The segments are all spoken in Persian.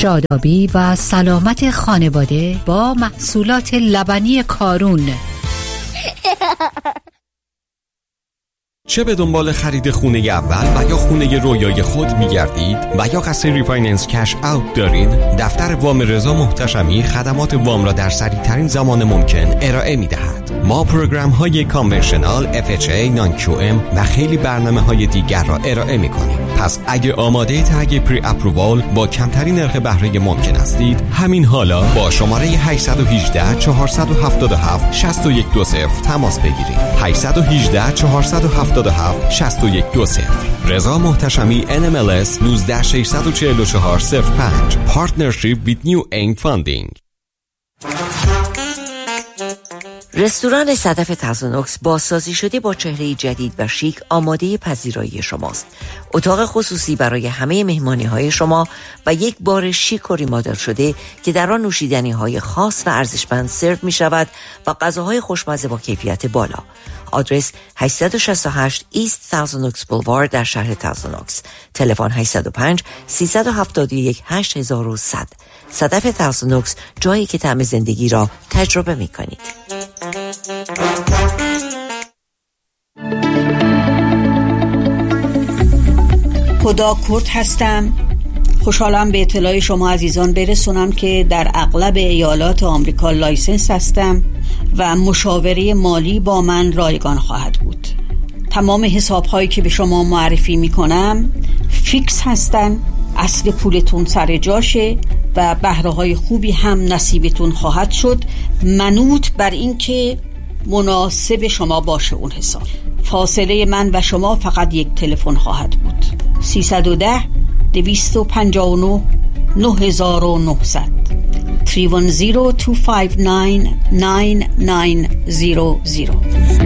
شادابی و سلامت خانواده با محصولات لبنی کارون. چه به دنبال خرید خونه اول و یا خونه رویای خود می‌گردید و یا قصد ریفایننس کش اوت دارید؟ دفتر وام رضا محتشمی خدمات وام را در سریع‌ترین زمان ممکن ارائه می‌دهد. ما پروگرام‌های کانونشنال، FHA، نان QM و خیلی برنامه‌های دیگر را ارائه می‌کنیم. پس اگه آماده تگ پری اپرووال با کمترین نرخ بهره ممکن هستید، همین حالا با شماره 818 477 6120 تماس بگیرید. 818 477 6120. رضا محتشمی NMLS 1964405. Partnership with New Aim Funding. رستوران صدف تازونوکس بازسازی شده با چهره جدید و شیک آماده پذیرایی شماست. اتاق خصوصی برای همه مهمانی‌های شما و یک بار شیک و ریمادل شده که در آن نوشیدنی‌های خاص و ارزشمند سرو می‌شود و غذاهای خوشمزه با کیفیت بالا. آدرس 868 ایست تازونوکس بولوارد در شهر تازونوکس. تلفن 805 371 8100. صدف تازونوکس، جایی که طعم زندگی را تجربه می‌کنید. خدا کرد هستم. خوشحالم به اطلاع شما عزیزان برسونم که در اغلب ایالات آمریکا لایسنس هستم و مشاوره مالی با من رایگان خواهد بود. تمام حساب‌هایی که به شما معرفی می‌کنم فیکس هستن، اصل پولتون سر جاشه و بهره‌های خوبی هم نصیبتون خواهد شد، منوط بر این که مناسب شما باشه اون حساب. فاصله من و شما فقط یک تلفن خواهد بود. 310 259 9900 310-259-9900.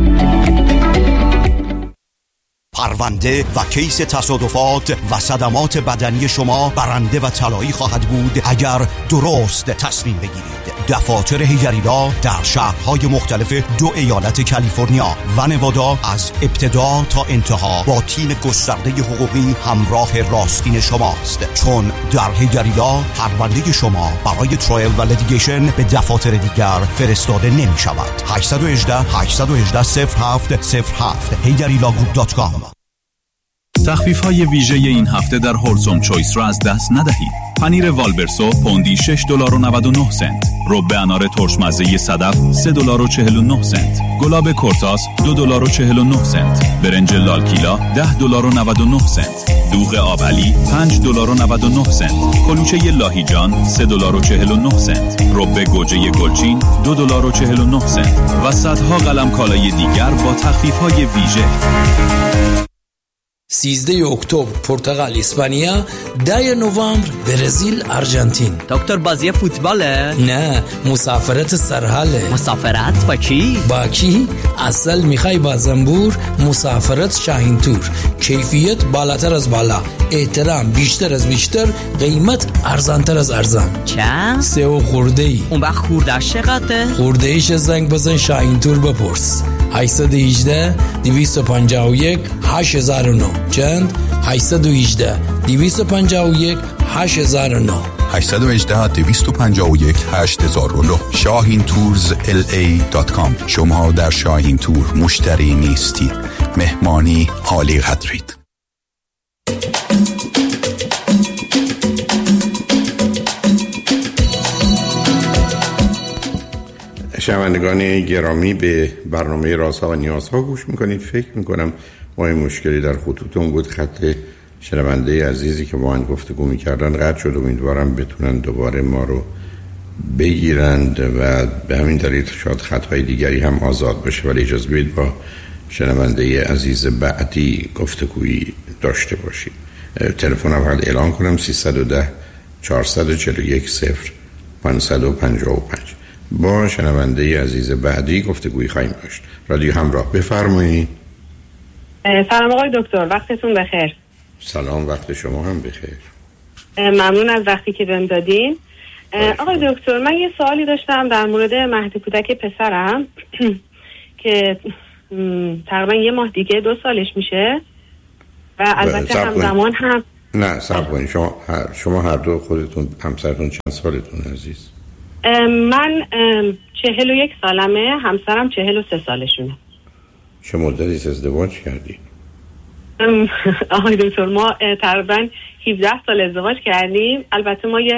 پرونده و کیس تصادفات و صدمات بدنی شما برنده و طلایی خواهد بود اگر درست تصمیم بگیرید. دفاتر هیگریلا در شهرهای مختلف 2 ایالت کالیفرنیا و نوادا از ابتدا تا انتها با تیم گسترده حقوقی همراه راستین شماست، چون در هیگریلا پرونده شما برای ترایل و لیتیگیشن به دفاتر دیگر فرستاده نمی شود. 818-818-0707 heygarilagroup.com. تخفیف‌های ویژه این هفته در هولسوم چویس را از دست ندهید. پنیر والبرسو پوندی $6.99. رب انار ترشمزه صدف $3.49. گلاب کورتاس $2.49. برنج لالکیلا $10.99. دوغ آبلی $5.99. کلوچه لاهیجان $3.49. رب گوجه گلچین $2.49 و صدها قلم کالای دیگر با تخفیف‌های ویژه. 13 اکتبر پرتغال اسپانیا، 10 نوامبر برزیل آرژانتین. دکتر بازی فوتباله؟ نه، مسافرت سرحاله. مسافرت با کی؟ با کی؟ اصل میخوای با زنبور، مسافرت شاهین تور. کیفیت بالاتر از بالا، احترام بیشتر از بیشتر، قیمت ارزانتر از ارزان. چند؟ 3 خرده‌ای. اون وقت خورده‌اش چقدره؟ خورده‌ایش زنگ بزن شاهین تور بپرس. 818 251 8009. چند؟ 818 251 8009. 818 251 8009. shahintours.la.com. شما در شاهین تور مشتری نیستید، مهمانی عالی قدرید. شنوندگان گرامی، به برنامه رازها و نیازها گوش میکنید. فکر میکنم ما این مشکلی در خطوطمون بود. خط شنونده عزیزی که با من گفتگو میکردن قطع شد. امیدوارم بتونن دوباره ما رو بگیرند و به همین دلیل شاید خطهای دیگری هم آزاد بشه. ولی اجازه بدید با شنونده عزیز بعدی گفتگویی داشته باشید. تلفنم فقط اعلان کنم 310 441 0555. با شنونده عزیز بعدی گفتگویی خواهیم داشت. رادیو همراه، بفرمایید. سلام آقای دکتر، وقتتون بخیر. سلام، وقت شما هم بخیر. ممنون از وقتی که بهم دادین. آقای دکتر، من یه سوالی داشتم در مورد مهد کودک پسرم که تقریبا 1 ماه دیگه 2 سالش میشه و البته همزمان هم نه صبر کنید، شما هر دو خودتون همسرتون چند سالتون عزیز؟ من 41 سالمه، همسرم 43 سالشونه. چه مدتی ازدواج کردی؟ آقای دکتر ما تقریبا 17 سال ازدواج کردیم. البته ما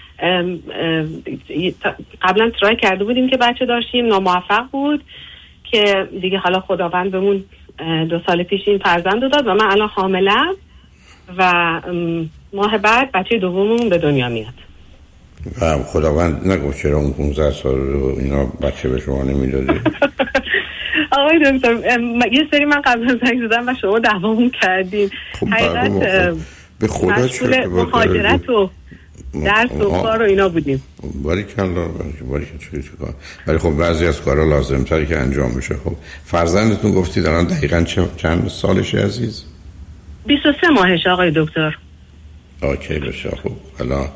قبلا ترای کرده بودیم که بچه داشتیم، ناموفق بود که دیگه حالا خداوند بهمون 2 سال پیش این فرزند رو داد و من الان حاملم و ماه بعد بچه دوممون به دنیا میاد. و خداوند نگفت چرا اون 15 سال رو اینا بچه به شما نمیدادی؟ آقای دکتر یه سری من قبلا زنگ زدم و شما دعوامون کردین. حقیقت به خدا چه مهاجرت و درس و کار و اینا بودیم. باریکالله ولی خب بعضی از کارها لازم تری که انجام بشه. خب فرزندتون گفتید الان دقیقاً چند سالشه عزیز؟ 23 ماهش آقای دکتر. اوکی بشه. خب حالا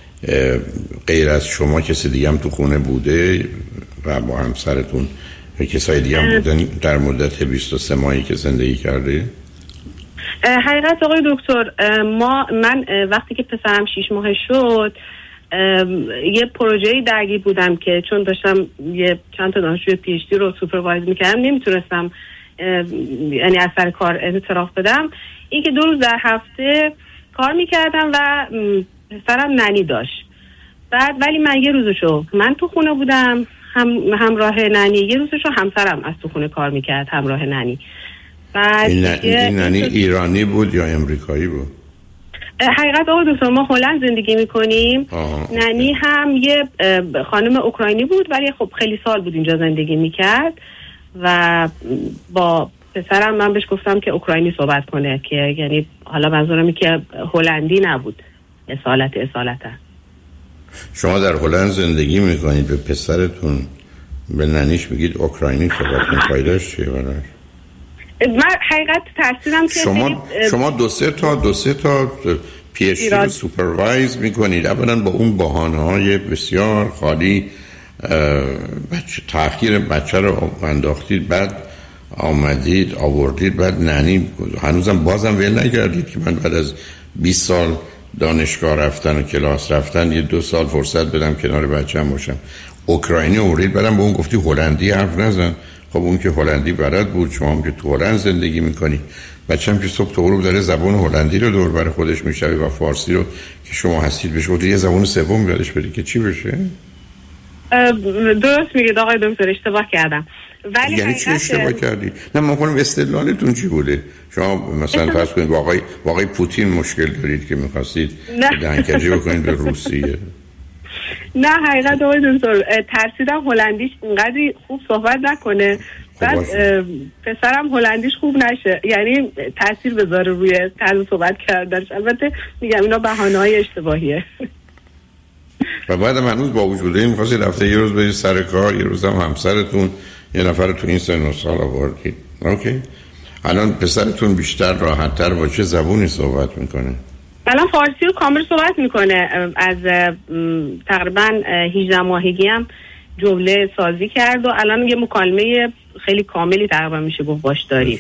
غیر از شما کسی دیگه هم تو خونه بوده و با همسرتون کسای دیگه هم بودن در مدت 23 ماهی که زندگی کرده؟ حقیقت آقای دکتر من وقتی که پسرم 6 ماه شد یه پروژه‌ای درگیر بودم که چون داشتم یه چند تا دانشجوی پی اچ دی رو سوپروایز می‌کردم نمیتونستم یعنی از سر کار اعتراف بدم. این که 2 روز در هفته کار می‌کردم و پسرم ننی داشت. بعد ولی من یه روزشو من تو خونه بودم همراه ننی، یه روزشو همسرم از تو خونه کار می‌کرد همراه ننی. این ننی ایرانی بود یا امریکایی بود؟ حقیقت آقای دکتر ما هلند زندگی میکنیم. ننی هم یه خانم اوکراینی بود ولی خب خیلی سال بود اینجا زندگی میکرد و با پسرم من بهش گفتم که اوکراینی صحبت کنه که یعنی حالا منظورم که هلندی نبود، اصالتا. شما در هلند زندگی میکنید، به پسرتون به ننیش بگید اوکراینی صحبت کنید، فایدهش چیه براش؟ من حقیقت ترسیدم که شما 2-3 تا پی اچ دی رو سوپروایز میکنید، اولا با اون بهانه‌های بسیار خالی تأخیر بچه رو انداختید، بعد آوردید، بعد ننی هنوزم بازم ول نکردید که من بعد از 20 سال دانشگاه رفتن و کلاس رفتن یه 2 سال فرصت بدم کنار بچه‌م باشم. اوکراینی آورید، بعدم به اون گفتی هلندی حرف نزن. خب اون که هلندی بلد بود، شما هم که تو هلند زندگی میکنی، بچه‌م که صبح تا غروب داره زبان هلندی رو دور بر خودش میشوه و فارسی رو که شما هستید بهش گفت یه زبان سوم یادش بدی که چی بشه؟ درست میگید آقای دکتر، اشتباه کردم. ولی یعنی چی اشتباه کردی؟ نه من کنم استدلالتون چی بوده؟ شما مثلا فرض کنید واقعی پوتین مشکل دارید که می‌خواستید دهنکجی بکنید به روسیه. نه حقیقت آقای دکتر ترسیدم هلندیش اینقدر خوب صحبت نکنه، بعد پسرم هلندیش خوب نشه، یعنی تاثیر بذاره روی طرز صحبت کردنش. البته میگم اینا بهانه‌های اشتباهیه. و بعد هنوز با وجود این می‌خواستید هفته یه روز برید سر کار، یه روز هم همسرتون یه نفر تو این سن و سال آوردید. اوکی. الان پسرتون بیشتر راحت‌تر با چه زبونی صحبت میکنه؟ الان فارسی رو کامل صحبت میکنه. از تقریبا 18 ماهگی هم جمله سازی کرد و الان یه مکالمه خیلی کاملی تقریبا میشه گفت باش داریم.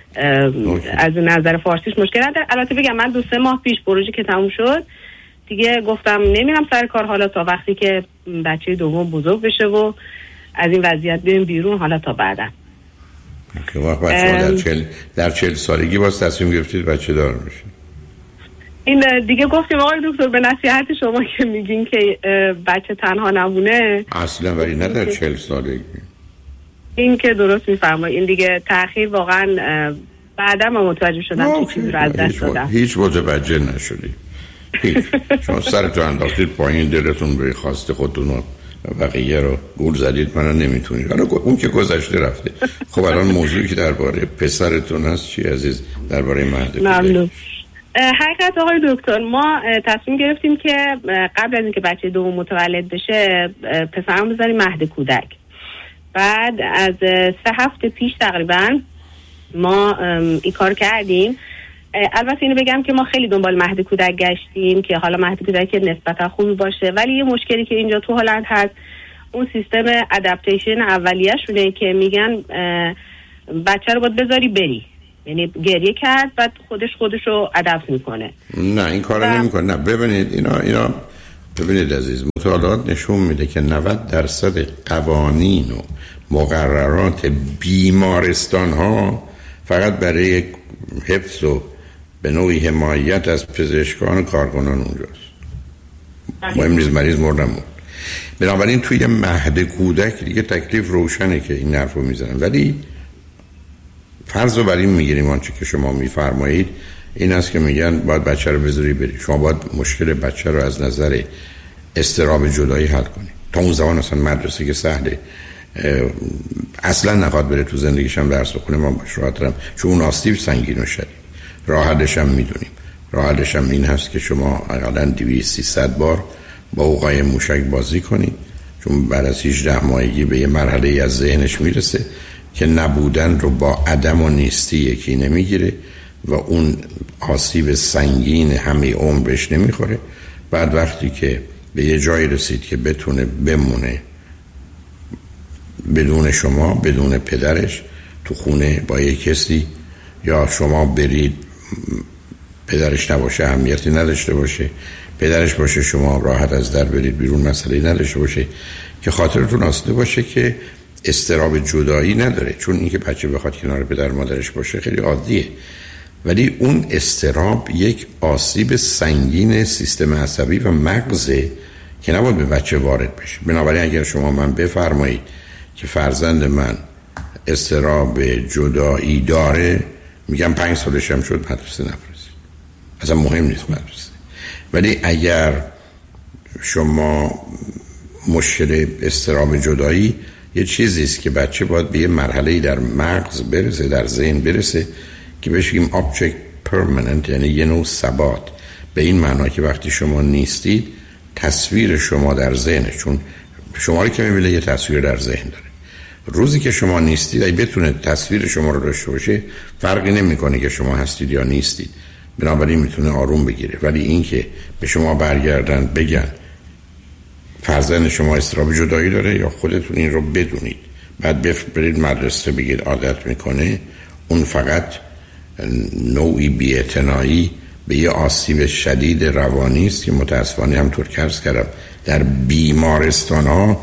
از نظر فارسیش مشکل نداره. البته بگم من 2-3 ماه پیش پروژه که تموم شد دیگه گفتم نمیرم سر کار حالا تا وقتی که بچه دوم بزرگ بشه و از این وضعیت بریم بیرون، حالا تا بعدا. که وقت در 40 سالگی باز تصمیم گرفتید بچه دار بشید؟ این دیگه گفتیم آقای دکتر به نصیحت شما که میگین که بچه تنها نمونه اصلا، ولی نه در 40 سالگی. این که درست میفرمایید، این دیگه تأخیر واقعا بعدا من متوجه شدم چه چیزی رو از دست دادم. هیچ متوجه نشدی. شما سرتون انداختید پایین، دلتون به خواست خودتون و بقیه رو گول زدید، منو نمیتونید. حالا اون که گذشته رفته. خب الان موضوعی که درباره پسرتون هست چی عزیز؟ درباره مهد ممنون. حقیقت آقای دکتر ما تصمیم گرفتیم که قبل از اینکه بچه دوم متولد بشه پسرم بذاریم مهد کودک. بعد از 3 هفته پیش تقریبا ما این کار کردیم. البته اینو بگم که ما خیلی دنبال مهد کودک گشتیم که حالا مهد کودک نسبتا خوبی باشه، ولی یه مشکلی که اینجا تو هلند هست اون سیستم ادپتیشن اولیه شونه که میگن بچه رو باید بذاری بری، یعنی گریه کرد بعد خودش رو ادپت میکنه. نه این کارو نمیکنه. نه ببینید اینا ببینید عزیز، مطالعات نشون میده که 90% قوانین و مقررات بیمارستان ها فقط برای حفظ و به نوعی حمایت از پزشکان و کارکنان اونجاست. مهم نیست مریض مردم. بنابراین توی مهد کودک دیگه تکلیف روشنه که این حرفو میزنن. ولی فرض رو بر این میگیریم آنچه که شما میفرمایید این است که میگن باید بچه رو بذاری بری. شما باید مشکل بچه رو از نظر اضطراب جدایی حل کنید. تا اون زمان اصلا مدرسه که سهله، اصلا نخواد بره تو زندگیش هم درس بخونه، من باش راحت دارم، چون اون آسیب سنگین و شدید. راه حلش هم میدونیم. راه حلش هم این هست که شما حداقل 200-300 بار با عقای موشک بازی کنید، چون بعد از 18 ماهگی به یه مرحله از ذهنش میرسه که نبودن رو با عدم و نیستی یکی نمیگیره و اون آسیب سنگین همه عمرش نمیخوره. بعد وقتی که به یه جایی رسید که بتونه بمونه بدون شما، بدون پدرش تو خونه با یه کسی، یا شما برید پدرش نباشه، اهمیتی نداشته باشه، پدرش باشه شما راحت از در برید بیرون، مسئله نداشته باشه، که خاطرتون آسوده باشه که اضطراب جدایی نداره. چون اینکه بچه بخواد کنار پدر مادرش باشه خیلی عادیه، ولی اون اضطراب یک آسیب سنگین سیستم عصبی و مغزه که نباید به بچه وارد بشه. بنابراین اگر شما من بفرمایید که فرزند من اضطراب جدایی داره، میگم 5 سالش هم شد مدرسه نفرستید، اصلا مهم نیست مدرسه. ولی اگر شما مشکل اضطراب جدایی یه چیزی است که بچه باید به یه مرحله‌ای در مغز برسه، در ذهن برسه که بهش بگیم object permanent، یعنی یه نوع ثبات، به این معنا که وقتی شما نیستید تصویر شما در ذهنه، چون شما رو که می‌بینه یه تصویر در ذهن داره. روزی که شما نیستید اگه بتونه تصویر شما رو داشته باشه فرقی نمی‌کنه که شما هستید یا نیستید، بنابراین میتونه آروم بگیره. ولی این که به شما برگردن بگن فرزند شما اضطراب جدایی داره یا خودتون این رو بدونید بعد برید مدرسه بگید عادت میکنه، اون فقط نوعی بی‌اعتنایی به یه آسیب شدید روانی است که متاسفانه همطور که عرض کردم در بیمارستان ها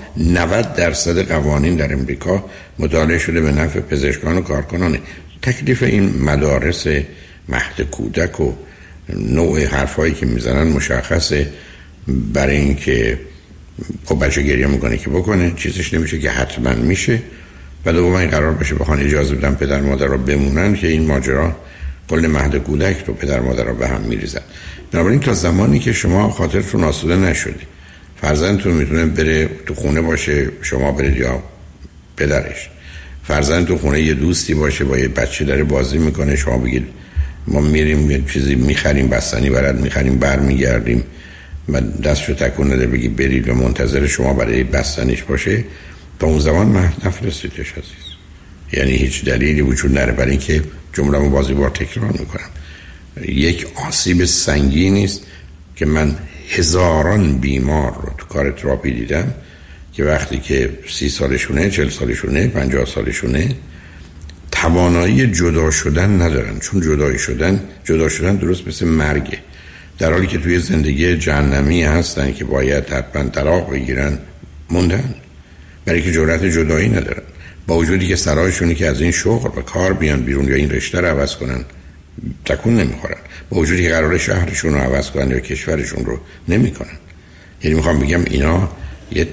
90% قوانین در امریکا مطالعه شده به نفع پزشکان و کارکنان. تکلیف این مدارس مهد کودک و نوع حرفایی که میزنن مشخصه، برای اینکه خب بچه گریه میکنه که بکنه، چیزش نمیشه که حتما میشه. و دوم این قرار باشه بخوان اجازه بدن پدر مادر رو بمونن که این ماجرا کل مهد کودک رو پدر مادر رو به هم میریزن. بنابراین تا زمانی که شما خاطرتون آسوده نشده فرزندتون میتونه بره تو خونه باشه شما برید یا پدرش، فرزند تو خونه یه دوستی باشه با یه بچه داره بازی میکنه شما بگید ما میریم یه چیزی میخریم، بستنی برات میخریم برمیگردیم و دستشو تکون نده بگی برید و منتظر شما برای بستنیش باشه، تا اون زمان مهد نفرستیدش عزیز. یعنی هیچ دلیلی وجود نداره برای اینکه جمله‌مو بازی بار تکرار میکنم، یک آسیب سنگینی است که من هزاران بیمار رو تو کار تراپی دیدم که وقتی که 30 سالشونه، 40 سالشونه، 50 سالشونه توانایی جدا شدن ندارن، چون جدا شدن درست مثل مرگه، در حالی که توی زندگی جهنمی هستن که باید حتما طلاق بگیرن، موندن برای که جرأت جدایی ندارن، با وجودی که سرایشونی که از این شغل و کار بیان بیرون یا این رشته رو عوض کنن تکون نمیخورن، با وجودی که قرار شهرشون رو عوض کنن یا کشورشون رو نمیکنن. یعنی میخوام بگم اینا یه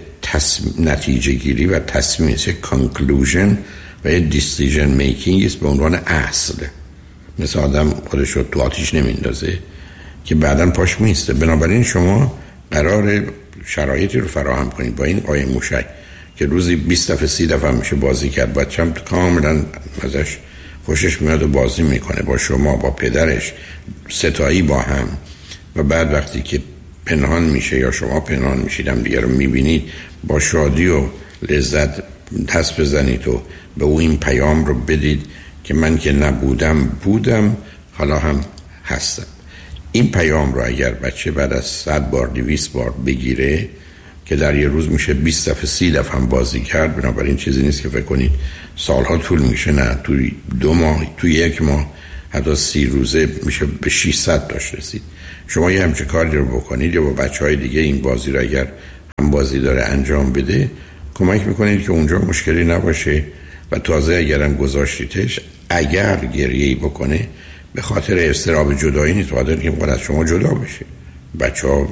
نتیجه گیری و تصمیم است، conclusion و یه decision making است به عنوان اصل. مثل آدم خودش رو تو آتیش نمیندازه که بعداً پاش میسته. بنابراین شما قرار شرایطی رو فراهم کنید با این آیه موشک که روزی 20 دفعه 30 دفعه میشه بازی کرد، بچه‌م کاملا ازش خوشش میاد و بازی میکنه با شما، با پدرش، ستایی با هم. و بعد وقتی که پنهان میشه یا شما پنهان میشید هم دیگه رو میبینید، با شادی و لذت دست بزنید و به او این پیام رو بدید که من که نبودم بودم، حالا هم هستم. این پیام رو اگر بچه بعد از 100 بار 200 بار بگیره که در یه روز میشه 20 دفعه 30 دفعه هم بازی کرد. بنابراین چیزی نیست که فکر کنید سالها طول میشه، نه، توی 2 ماه، توی 1 ماه، حتی 30 روزه میشه به 600 داشت رسید. شما یه همچه کاری رو بکنید یا با بچهای دیگه این بازی رو اگر هم بازی داره انجام بده، کمک میکنید که اونجا مشکلی نباشه و تازه اگرم گذاشتیتش، اگر گریه‌ای بکنه به خاطر اضطراب جدایی نیست، خاطر اینکه از شما جدا بشه. بچه‌ها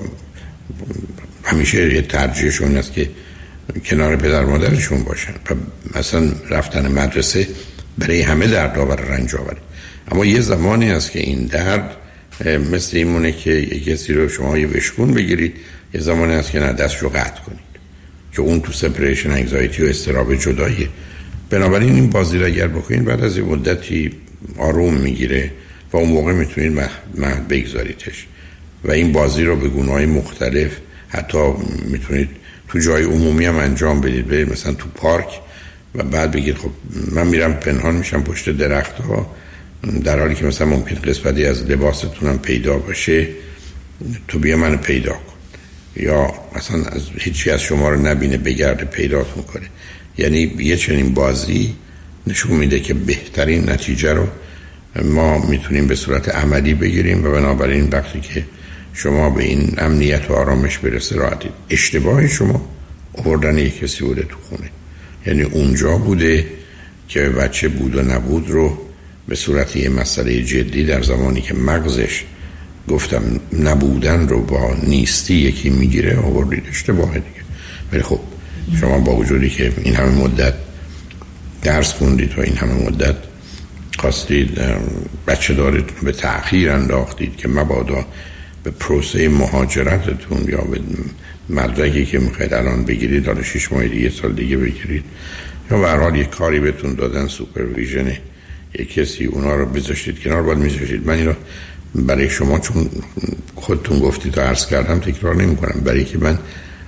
همیشه یه ترجیحشون است که کنار پدر مادرشون باشن و مثلا رفتن مدرسه برای همه دردآور و رنج آور. اما یه زمانی هست که این درد مثل این مونه که یه کسی رو شما یه وشکون بگیرید، یه زمانی هست که نه، دستشو قطع کنید، که اون تو سپریشن انگزایتی و اضطراب جداییه. بنابراین این بازی رو اگر بکنید بعد از یه مدتی آروم میگیره و اون موقع میتونید مهد بگذاریدش و این بازی رو به گونه‌های مختلف، حتی میتونید تو جای عمومی هم انجام بدید، برید مثلا تو پارک و بعد بگید خب من میرم پنهان میشم پشت درخت‌ها، در حالی که مثلا ممکن قسمتی از لباستونم پیدا باشه، تو بیا منو پیدا کن، یا مثلا از هیچی از شما رو نبینه بگرده پیداتون کنه. یعنی یه چنین بازی نشون میده که بهترین نتیجه رو ما میتونیم به صورت عملی بگیریم و بنابراین وقتی که شما به این امنیت و آرامش برسه راحتید. اشتباه شما آوردن یک کسی بوده تو خونه، یعنی اونجا بوده که بچه بود و نبود رو به صورت یه مسئله جدی در زمانی که مغزش گفتم نبودن رو با نیستی یکی میگیره آوردید. اشتباه دیگه. ولی خب شما با وجودی که این همه مدت درس خوندید و این همه مدت خواستید بچه دارتون به تأخیر انداختید که مبادا به پروسه مهاجرتتون یا به مدرکی که میخواید الان بگیرید حالا 6 ماه دیگه، سال دیگه بگیرید، یا به هر حال یک کاری بهتون دادن، سوپرویژن یک کسی، اونا رو بذاشتید کنار، باید میذاشتید. من این رو برای شما چون خودتون گفتید و عرض کردم تکرار نمی کنم، برای که من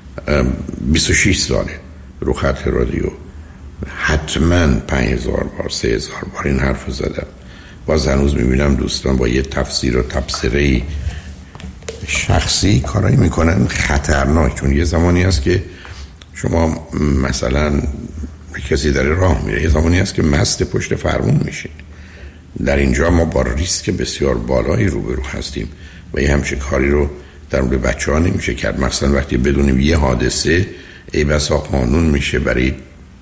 26 ساله رو خط رادیو حتما 5000 بار 3000 بار این حرف زدم. باز هنوز میبینم دوستان با یه تفسیر و تبصره شخصی کارایی میکنن خطرناک. چون یه زمانی هست که شما مثلا کسی داره راه میره، یه زمانی هست که مست پشت فرمون میشه. در اینجا ما با ریسک بسیار بالایی روبرو هستیم و یه همچه کاری رو در مورد بچه‌ها نمیشه کرد. مثلا وقتی بدونیم یه حادثه ای بسا قانون میشه برای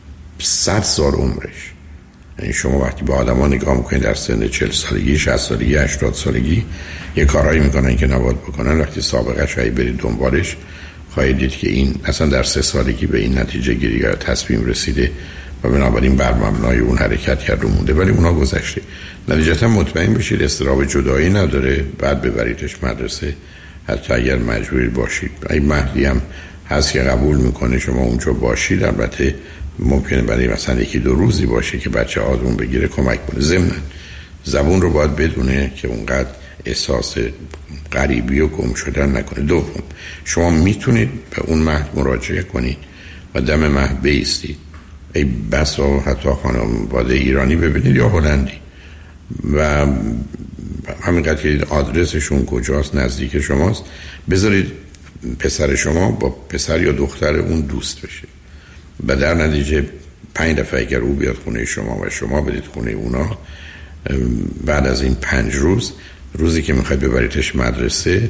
100 سال عمرش. یعنی شما وقتی با آدم‌ها نگاه میکنید در سن 40 سالگی، 60 سالگی، 80 سالگی یه کارهایی میکنن که نباید بکنن، وقتی سابقه شایی برید دنبالش خواهید دید که این اصلا در 3 سالگی به این نتیجه گیری یا تصمیم رسیده و بنابراین بر مبنای اون حرکت کرده مونده، ولی اونا گذشته. نتیجتا مطمئن بشید اضطراب جدایی نداره، بعد ببریدش مدرسه حتی اگر مجبور باشید. این مهدی هم هست که قبول میکنه شما اونجا باشید. البته ممکنه برای مثلا 1-2 روزی باشه که بچه آدمون بگیره کمک کنه. ضمن زبون رو باید بدونه که اونقدر احساس غریبی و گم شدن نکنه. دوم، شما میتونید به اون مهد مراجعه کنید و دم مهد بایستید. ای بسا حتی خانواده ایرانی ببینید یا هلندی و همینقدر که آدرسشون کجاست، نزدیک شماست، بذارید پسر شما با پسر یا دختر اون دوست بشه و در نتیجه 5 دفعه اگر او بیاد خونه شما و شما بدید خونه اونا، بعد از این 5 روز، روزی که میخواید ببریدش مدرسه،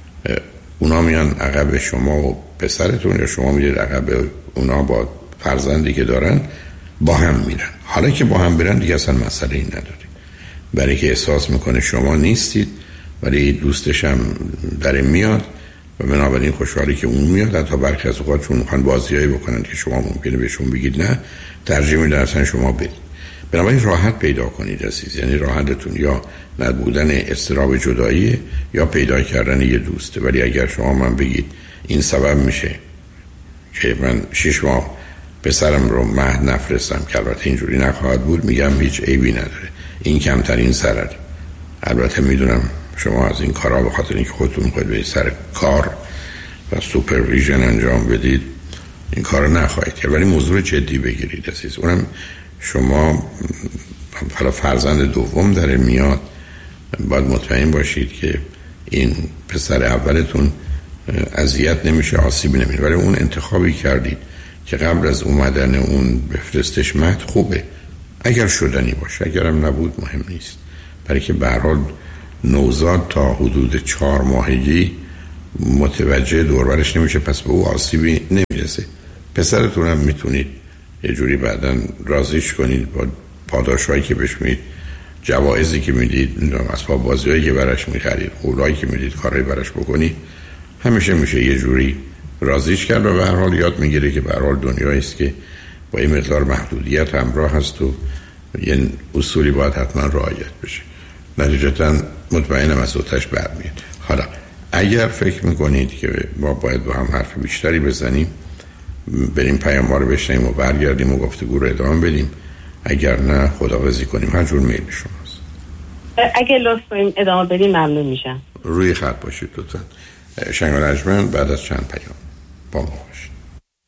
اونا میان عقب شما و پسرتون یا شما میرید عقب اونا با فرزندی که دارن، با هم میرن. حالا که با هم برن دیگه اصلا مسئله این نداره، برای که احساس میکنه شما نیستید ولی دوستش هم داره میاد و بنابراین خوشحالی که اون میاد. حتی برخی از اوقات چون میخوان بازیایی بکنن که شما ممکنه بهشون بگید نه، ترجیح میدن اصلا شما برید. بنابراین راحت پیدا کنید عزیز، یعنی راحتتون یا نبودن اضطراب جدایی یا پیدا کردن یه دوسته. ولی اگر شما من بگید این سبب میشه که من 6 ماه پسرم رو مهد نفرستم، که البته اینجوری نخواهد بود، میگم هیچ عیبی نداره، این کمترین ضرر. البته میدونم شما از این کارها به خاطر اینکه خودتون میخواید به سر کار و سوپرویژن انجام بدید این کارو نخواهید کرد، ولی موضوع جدی بگیرید عزیز. اونم شما حالا فرزند دوم داره میاد، باید مطمئن باشید که این پسر اولتون اذیت نمیشه، آسیبی نمیشه. ولی اون انتخابی کردید که قبل از اومدن اون بفرستش مهد خوبه، اگر شدنی باشه، اگرم نبود مهم نیست، برای که به هر حال نوزاد تا حدود 4 ماهگی متوجه دوربرش نمیشه، پس به او آسیبی نمیرسه. پسرتون هم میتونید یه جوری بعداً راضیش کنید با پاداشایی که بهش میدید، جوایزی که میدید، اسباب بازیایی که براش میخرید، قولایی که میدید، کارهای براش بکنید، همیشه میشه یه جوری راضیش کرد و به هر حال یاد میگیره که به هر حال دنیایی است که با این مقدار محدودیت همراه هست و یه اصولی باید حتما رعایت بشه. نتیجتاً مطمئنم از اوتش برمیاد. حالا اگر فکر میکنید که ما باید با هم حرف بیشتری بزنیم، بریم پیام ها رو بشنیم و برگردیم و گفتگو رو ادامه بدیم. اگر نه خداحافظی کنیم، هر جور میل شماست. اگه لطف کنیم ادامه بدیم ممنون میشم. روی خط باشید لطفا. شنگ و نجمن بعد از چند پیام با ما باشید.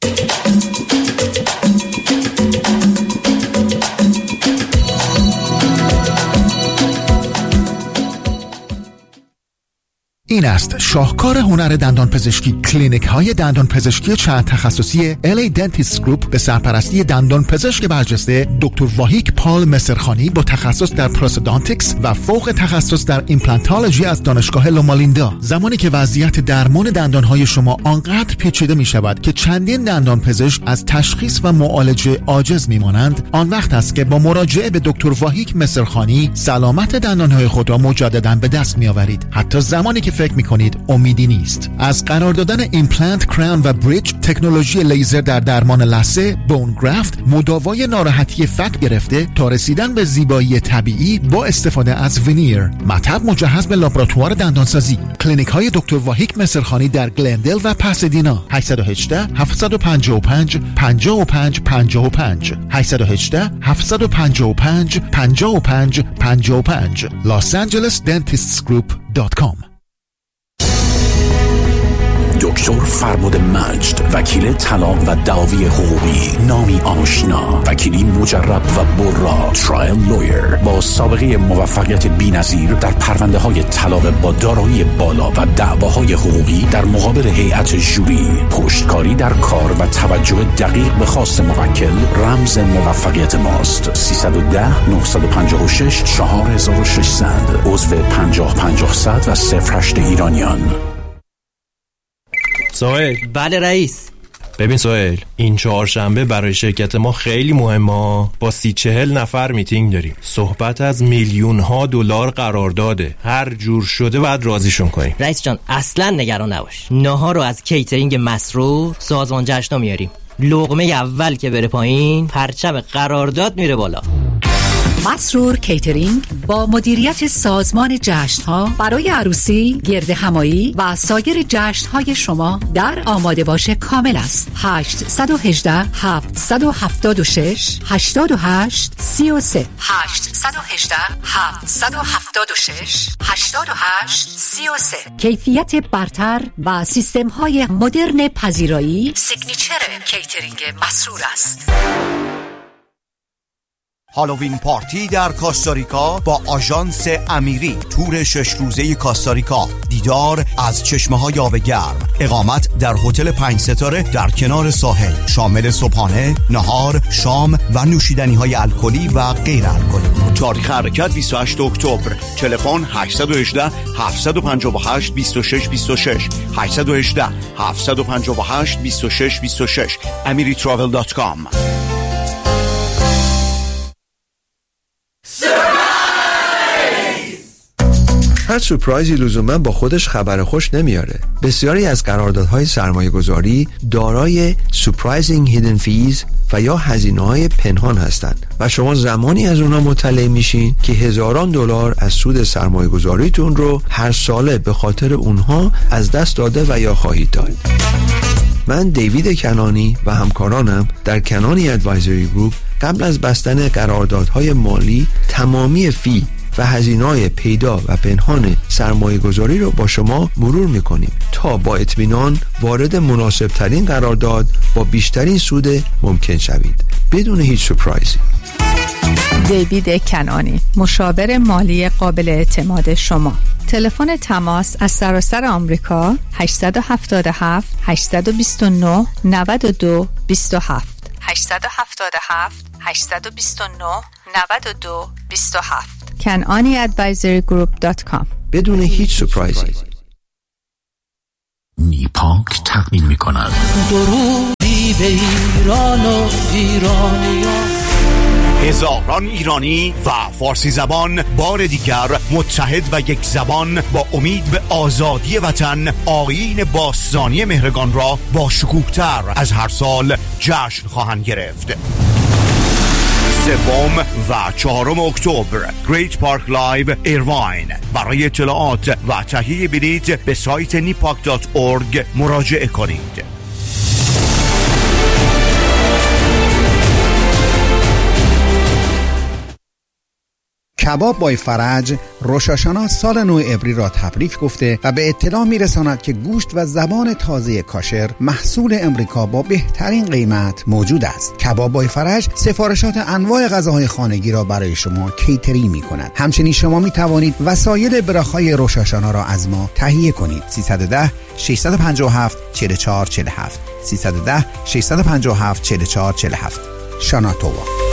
این است شاهکار هنر دندان پزشکی. کلینیک های دندان پزشکی چند تخصصی LA Dentist Group به سرپرستی دندان پزشک برجسته دکتر واهیک پال مصرخانی با تخصص در پروستودانتیکس و فوق تخصص در ایمپلانتولوژی از دانشگاه لومالیندا. زمانی که وضعیت درمان دندان های شما آنقدر پیچیده می شود که چندین دندان پزشک از تشخیص و معالجه عاجز می مانند، آن وقت است که با مراجعه به دکتر واهیک مصرخانی سلامت دندان های خود را مجددا به دست می آورید، حتی زمانی که فکر میکنید امیدی نیست. از قرار دادن ایمپلنت، کراون و بریج، تکنولوژی لیزر در درمان لثه، بون گرافت، مداوای ناراحتی فک گرفته تا رسیدن به زیبایی طبیعی با استفاده از وینیر، مطب مجهز به لابراتوار دندانسازی. کلینیک های دکتر واهیک مصرخانی در گلندل و پاسادینا. 818 755 55 55 818 755 55 55 losangelesdentistsgroup.com. دکتر فربد مجد، وکیل طلاق و دعاوی حقوقی، نامی آشنا، وکیلی مجرب و برا، ترایل لویر با سابقه موفقیت بی‌نظیر در پرونده های طلاق با دارایی بالا و دعواهای حقوقی در مقابل هیئت ژوری، پشتکاری در کار و توجه دقیق به خواست موکل رمز موفقیت ماست. 310 956 4600 عضو 50500 و 08 ایرانیان. سهیل. بله رئیس. ببین سهیل، این چهارشنبه برای شرکت ما خیلی مهمه. با 30-40 نفر میتینگ داریم. صحبت از میلیون ها دلار قرارداده. هر جور شده باید راضیشون کنیم. رئیس جان اصلا نگران نباش. ناهار رو از کیترینگ مسرور سازمان جشنا میاریم. لقمه اول که بره پایین، پرچم قرارداد میره بالا. مسرور کیترینگ با مدیریت سازمان جشن‌ها برای عروسی، گرد همایی و سایر جشن‌های شما در آماده باش کامل است. 818 776 88 33 818 776 88 33. کیفیت برتر و سیستم‌های مدرن پذیرایی سیگنیچر کیترینگ مسرور است. هالووین پارتی در کاستاریکا با آژانس امیری، تور 6 روزه کاستاریکا، دیدار از چشمه‌های آب گرم، اقامت در هتل 5 ستاره در کنار ساحل، شامل صبحانه، نهار، شام و نوشیدنی‌های الکلی و غیر الکلی. تاریخ حرکت 28 اکتبر. تلفن 818 758 26 26 818 758 26 26 amiritravel.com. هر سورپرایزی لزوما با خودش خبر خوش نمیاره. بسیاری از قراردادهای سرمایه‌گذاری دارای surprising hidden fees و یا هزینه‌های پنهان هستند و شما زمانی از اونها مطلع میشین که هزاران دلار از سود سرمایه‌گذاریتون رو هر ساله به خاطر اونها از دست داده و یا خواهید داد. من دیوید کنانی و همکارانم در کنانی ادوایزری گروپ قبل از بستن قراردادهای مالی تمامی فی و هزینه‌های پیدا و پنهان سرمایه‌گذاری رو با شما مرور می‌کنیم تا با اطمینان وارد مناسب‌ترین قرارداد با بیشترین سود ممکن شوید بدون هیچ سورپرایزی. دیوید کنانی، مشاور مالی قابل اعتماد شما. تلفن تماس از سراسر آمریکا 877 829 92 27 877 829 92 27 kananiadvisorygroup.com. بدون هیچ سورپرایزی. نیپاک تقدیم می‌کند درودی به ایران و ایرانیان. هزاران ایرانی و فارسی زبان بار دیگر متحد و یک زبان با امید به آزادی وطن آیین باستانی مهرگان را با شکوه‌تر از هر سال جشن خواهند گرفت. 3 و 4 اکتبر گریت پارک لایو ایرواین. برای اطلاعات و تهیه بلیط به سایت nipak.org مراجعه کنید. کباب بای فرج روش هاشانا سال نو عبری را تبریک گفته و به اطلاع میرساند که گوشت و زبان تازه کاشر محصول امریکا با بهترین قیمت موجود است. کباب بای فرج سفارشات انواع غذاهای خانگی را برای شما کیترینگ می کند. همچنین شما می توانید وسایل براخای روش هاشانا را از ما تهیه کنید. 310 657 4447 310 657 4447 شانا توبا.